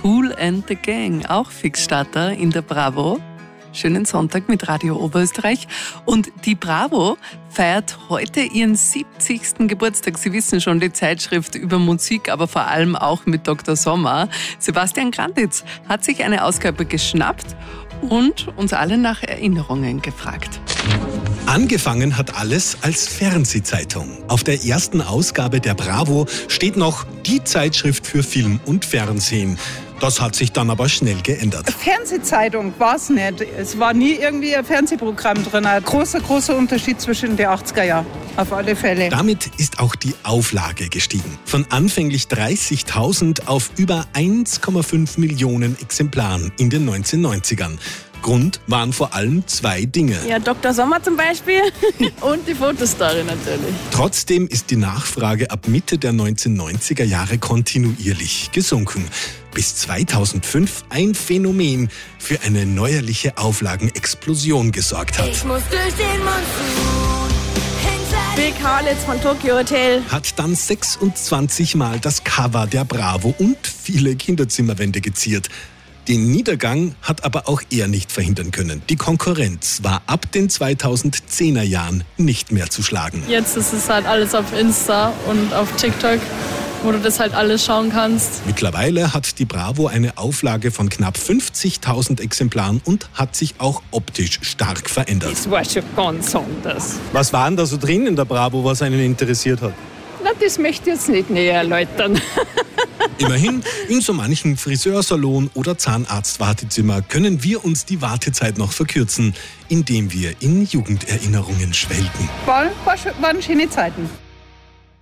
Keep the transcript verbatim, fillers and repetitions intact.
Kool and the Gang, auch Fixstarter in der Bravo. Schönen Sonntag mit Radio Oberösterreich. Und die Bravo feiert heute ihren siebzigsten Geburtstag. Sie wissen schon, die Zeitschrift über Musik, aber vor allem auch mit Doktor Sommer. Sebastian Granditz hat sich eine Ausgabe geschnappt und uns alle nach Erinnerungen gefragt. Angefangen hat alles als Fernsehzeitung. Auf der ersten Ausgabe der Bravo steht noch die Zeitschrift für Film und Fernsehen. Das hat sich dann aber schnell geändert. Fernsehzeitung war es nicht. Es war nie irgendwie ein Fernsehprogramm drin. Ein großer, großer Unterschied zwischen den achtziger Jahren. Auf alle Fälle. Damit ist auch die Auflage gestiegen. Von anfänglich dreißigtausend auf über eins Komma fünf Millionen Exemplaren in den neunzehnhundertneunzigern. Grund waren vor allem zwei Dinge. Ja, Doktor Sommer zum Beispiel und die Fotostory natürlich. Trotzdem ist die Nachfrage ab Mitte der neunzehnhundertneunziger Jahre kontinuierlich gesunken. Bis zweitausendfünf ein Phänomen für eine neuerliche Auflagenexplosion gesorgt hat. Ich muss durch den Monsun. Big Harlots von Tokyo Hotel Hat dann sechsundzwanzig Mal das Cover der Bravo und viele Kinderzimmerwände geziert. Den Niedergang hat aber auch er nicht verhindern können. Die Konkurrenz war ab den zweitausendzehner Jahren nicht mehr zu schlagen. Jetzt ist es halt alles auf Insta und auf TikTok, wo du das halt alles schauen kannst. Mittlerweile hat die Bravo eine Auflage von knapp fünfzigtausend Exemplaren und hat sich auch optisch stark verändert. Das war schon ganz anders. Was war denn da so drin in der Bravo, was einen interessiert hat? Na, das möchte ich jetzt nicht näher erläutern. Immerhin, in so manchen Friseursalon oder Zahnarztwartezimmer können wir uns die Wartezeit noch verkürzen, indem wir in Jugenderinnerungen schwelgen. War, war, waren schöne Zeiten.